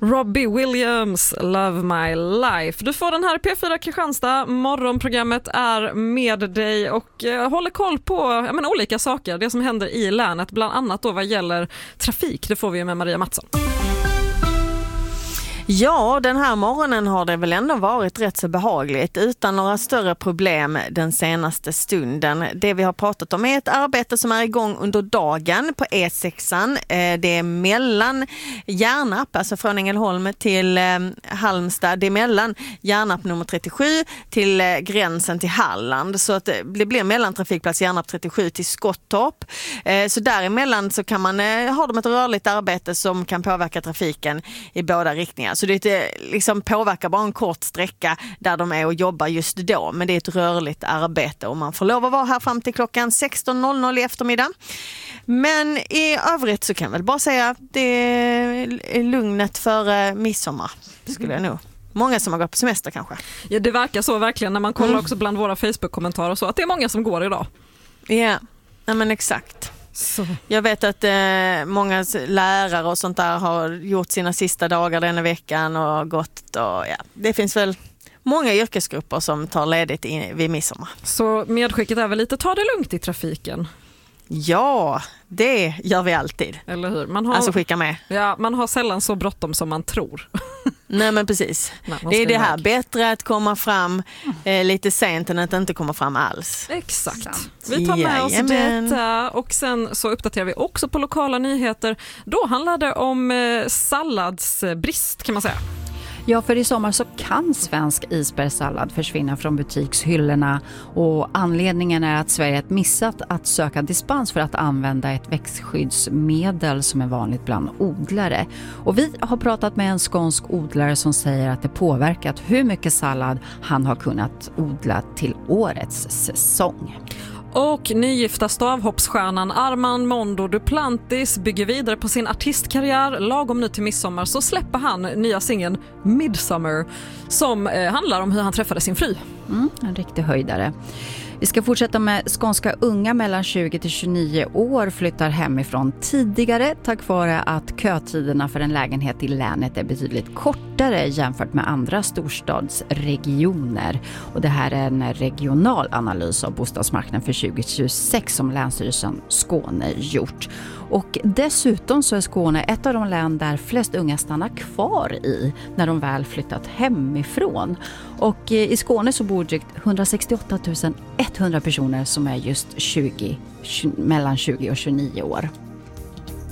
Robbie Williams, Love My Life. Du får den här P4 Kristianstad. Morgonprogrammet är med dig och håller koll på olika saker. Det som händer i länet, bland annat då vad gäller trafik. Det får vi med Maria Mattsson. Ja, den här morgonen har det väl ändå varit rätt så behagligt utan några större problem den senaste stunden. Det vi har pratat om är ett arbete som är igång under dagen på E6. Det är mellan Järnarp, alltså från Ängelholm till Halmstad. Det är mellan Järnarp nummer 37 till gränsen till Halland. Så att det blir mellan trafikplats Järnarp 37 till Skottorp. Så däremellan så kan man ha ett rörligt arbete som kan påverka trafiken i båda riktningar. Så det liksom påverkar bara en kort sträcka där de är och jobbar just då. Men det är ett rörligt arbete och man får lov att vara här fram till klockan 16.00 i eftermiddag. Men i övrigt så kan jag väl bara säga att det är lugnet för midsommar, skulle jag nog. Många som har gått på semester kanske. Ja, det verkar så verkligen när man kollar också bland våra Facebook-kommentarer och så, att det är många som går idag. Ja, men exakt. Så. Jag vet att många lärare och sånt där har gjort sina sista dagar denna veckan och gått. Och, ja, det finns väl många yrkesgrupper som tar ledigt vid midsommar. Så medskicket är väl lite, ta det lugnt i trafiken. Ja, det gör vi alltid. Eller hur? Alltså skicka med. Ja, man har sällan så bråttom som man tror. Nej, men precis. Nej, det är det här, bättre att komma fram lite sent än att inte komma fram alls. Exakt. Vi tar med oss detta och sen så uppdaterar vi också på lokala nyheter. Då handlar det om salladsbrist kan man säga. Ja, för i sommar så kan svensk isbergssallad försvinna från butikshyllorna och anledningen är att Sverige har missat att söka dispens för att använda ett växtskyddsmedel som är vanligt bland odlare. Och vi har pratat med en skånsk odlare som säger att det påverkat hur mycket sallad han har kunnat odla till årets säsong. Och nygifta stavhoppsstjärnan Armand Mondo Duplantis bygger vidare på sin artistkarriär. Lagom nu till midsommar så släpper han nya singeln Midsummer som handlar om hur han träffade sin fru. En riktig höjdare. Vi ska fortsätta med skånska unga mellan 20 till 29 år flyttar hemifrån tidigare tack vare att kötiderna för en lägenhet i länet är betydligt kortare jämfört med andra storstadsregioner. Och det här är en regional analys av bostadsmarknaden för 2026 som Länsstyrelsen Skåne gjort. Och dessutom så är Skåne ett av de län där flest unga stannar kvar i när de väl flyttat hemifrån. Och i Skåne så bor drygt 168 100 personer som är just mellan 20 och 29 år.